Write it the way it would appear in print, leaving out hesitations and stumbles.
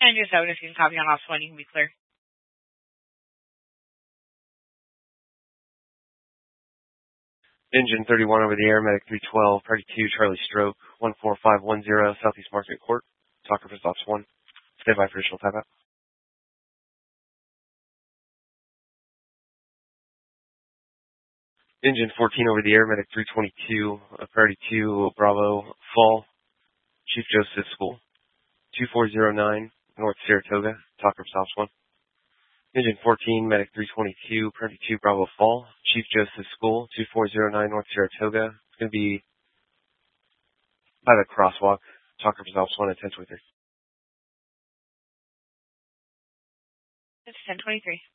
And just out if you can copy on ops 1, you can be clear. Engine 31 over the air, medic 312, party 2, Charlie Stroke, 14510, Southeast Market Court. Talker for stops 1. Stand by for additional timeout. Engine 14 over the air, medic 322, party 2, Bravo, Fall, Chief Joseph School, 2409, North Saratoga. Talker for stops 1. Engine 14, medic 322, party 2, Bravo, Fall, Chief Joseph School, 2409, North Saratoga. It's going to be by the crosswalk. Talker for stops 1 at 1023. It's 1023.